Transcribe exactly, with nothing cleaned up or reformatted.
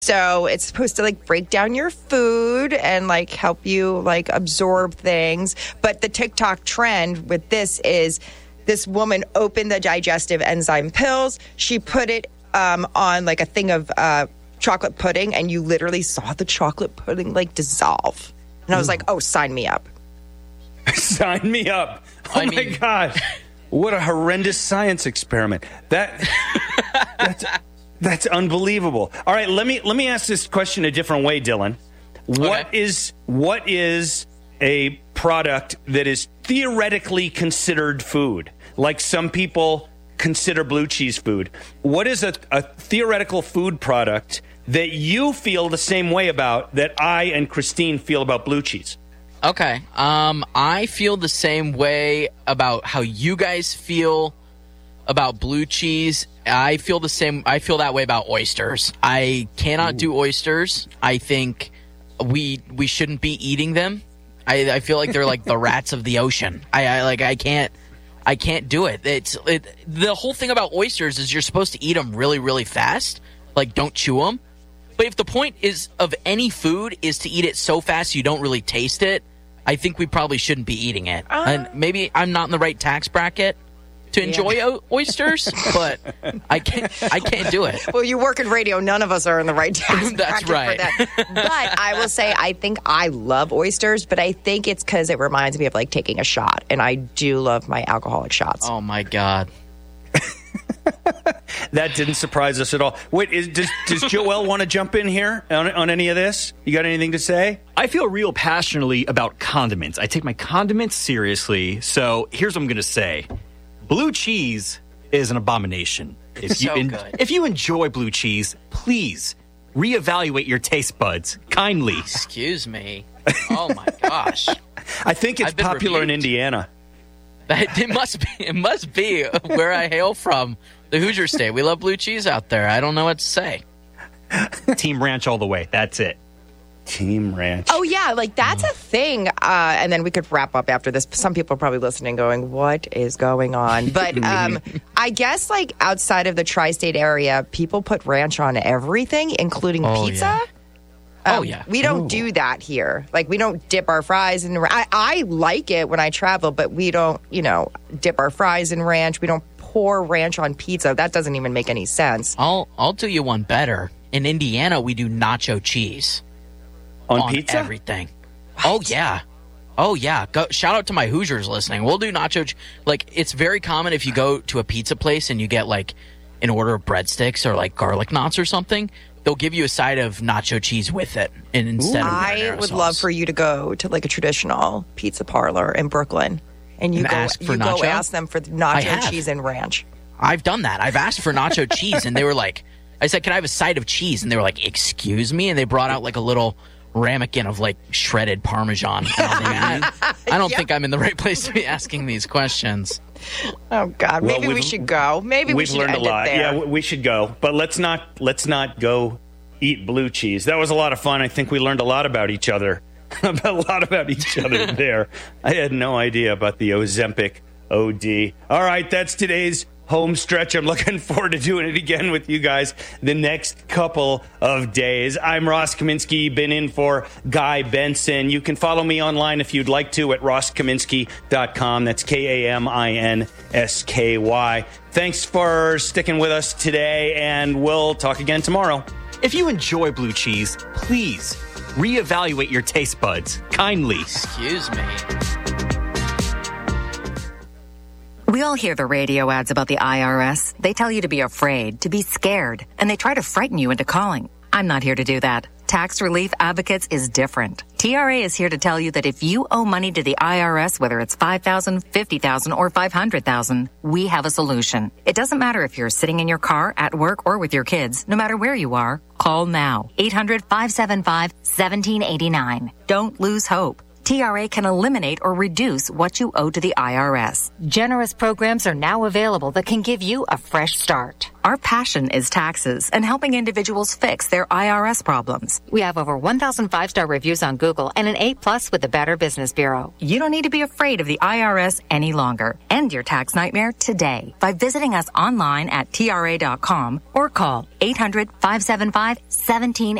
So it's supposed to like break down your food and like help you like absorb things. But the TikTok trend with this is this woman opened the digestive enzyme pills. She put it um, on like a thing of uh, chocolate pudding, and you literally saw the chocolate pudding like dissolve. And I was like, oh, sign me up. Sign me up. Oh, I my mean... God. What a horrendous science experiment. That that's, that's unbelievable. All right, let me let me ask this question a different way, Dylan. What okay. is what is a product that is theoretically considered food? Like some people consider blue cheese food. What is a, a theoretical food product that you feel the same way about that I and Christine feel about blue cheese? Okay. Um, I feel the same way about how you guys feel about blue cheese. I feel the same. I feel that way about oysters. I cannot Ooh. do oysters. I think we we shouldn't be eating them. I, I feel like they're like the rats of the ocean. I, I like I can't I can't do it. It's it, the whole thing about oysters is you're supposed to eat them really really fast. Like don't chew them. But if the point is of any food is to eat it so fast you don't really taste it, I think we probably shouldn't be eating it. Uh, and maybe I'm not in the right tax bracket to enjoy yeah. o- oysters, but I can't I can't do it. Well, you work in radio. None of us are in the right tax That's bracket right. for that. But I will say I think I love oysters, but I think it's because it reminds me of like taking a shot. And I do love my alcoholic shots. Oh, my God. That didn't surprise us at all. Wait, is, does, does Joel want to jump in here on, on any of this? You got anything to say? I feel real passionately about condiments. I take my condiments seriously. So here's what I'm going to say. Blue cheese is an abomination. If so you en- good. If you enjoy blue cheese, please reevaluate your taste buds kindly. Excuse me. Oh, my gosh. I think it's popular rebuked. in Indiana. It must be. It must be where I hail from, the Hoosier State. We love blue cheese out there. I don't know what to say. Team Ranch all the way. That's it. Team Ranch. Oh, yeah. Like, that's a thing. Uh, and then we could wrap up after this. Some people are probably listening going, what is going on? But um, I guess, like, outside of the tri-state area, people put ranch on everything, including oh, pizza. Yeah. Um, oh, yeah. We don't Ooh. do that here. Like, we don't dip our fries in ranch. I, I like it when I travel, but we don't, you know, dip our fries in ranch. We don't pour ranch on pizza. That doesn't even make any sense. I'll I'll do you one better. In Indiana, we do nacho cheese. On, on pizza? Everything. What? Oh, yeah. Oh, yeah. Go, shout out to my Hoosiers listening. We'll do nacho. Ch- like, it's very common if you go to a pizza place and you get, like, an order of breadsticks or, like, garlic knots or something, they'll give you a side of nacho cheese with it and instead Ooh. of I would sauce. love for you to go to, like, a traditional pizza parlor in Brooklyn. And you, and go, ask for you nacho? go ask them for nacho cheese and ranch. I've done that. I've asked for nacho cheese, and they were like, I said, can I have a side of cheese? And they were like, excuse me? And they brought out, like, a little ramekin of, like, shredded Parmesan. And I, was like, I, I don't yep. think I'm in the right place to be asking these questions. Oh, God. Well, Maybe we should go. Maybe we should learned end a lot. it there. Yeah, we should go. But let's not let's not go eat blue cheese. That was a lot of fun. I think we learned a lot about each other. a lot about each other there. I had no idea about the Ozempic O D. All right, that's today's home stretch. I'm looking forward to doing it again with you guys the next couple of days. I'm Ross Kaminsky, been in for Guy Benson. You can follow me online if you'd like to at ross kaminsky dot com. That's K A M I N S K Y. Thanks for sticking with us today, and we'll talk again tomorrow. If you enjoy blue cheese, please reevaluate your taste buds kindly. Excuse me. We all hear the radio ads about the I R S. They tell you to be afraid, to be scared, and they try to frighten you into calling. I'm not here to do that. Tax Relief Advocates is different. T R A is here to tell you that if you owe money to the I R S, whether it's five thousand dollars, fifty thousand dollars, or five hundred thousand dollars, we have a solution. It doesn't matter if you're sitting in your car, at work, or with your kids. No matter where you are, call now. eight hundred, five seven five, one seven eight nine. Don't lose hope. T T R A can eliminate or reduce what you owe to the I R S. Generous programs are now available that can give you a fresh start. Our passion is taxes and helping individuals fix their I R S problems. We have over one thousand five-star reviews on Google and an A plus with the Better Business Bureau. You don't need to be afraid of the I R S any longer. End your tax nightmare today by visiting us online at T R A dot com or call eight hundred, five seven five, one seven